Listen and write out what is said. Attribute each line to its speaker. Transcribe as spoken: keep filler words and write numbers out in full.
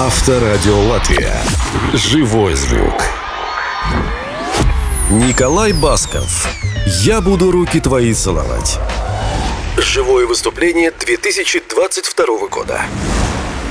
Speaker 1: Авторадио Латвия. Живой звук. Николай Басков. «Я буду руки твои целовать». Живое выступление две тысячи двадцать второго года.